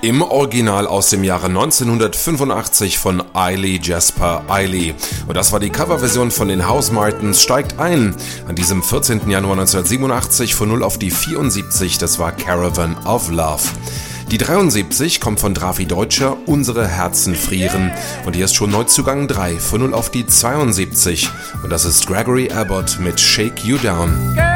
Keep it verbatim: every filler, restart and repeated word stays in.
Im Original aus dem Jahre neunzehnhundertfünfundachtzig von Eiley Jasper Eiley. Und das war die Coverversion von den Housemartins Steigt ein. An diesem vierzehnten Januar neunzehnhundertsiebenundachtzig von null auf die vierundsiebzig, das war Caravan of Love. Die dreiundsiebzig kommt von Drafi Deutscher, Unsere Herzen frieren. Und hier ist schon Neuzugang drei von null auf die zweiundsiebzig. Und das ist Gregory Abbott mit Shake You Down.